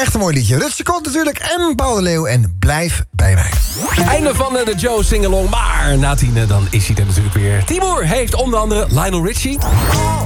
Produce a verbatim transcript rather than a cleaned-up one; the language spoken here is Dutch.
echt een mooi liedje. Rutse Kot natuurlijk en Paul de Leeuw en Blijf bij mij. Einde van de Joe Singalong, maar na tien dan is hij er natuurlijk weer. Timur heeft onder andere Lionel Richie.